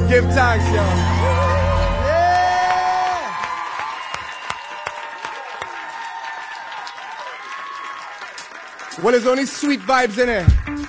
Give thanks, yo. Yeah. Well, there's only sweet vibes in it.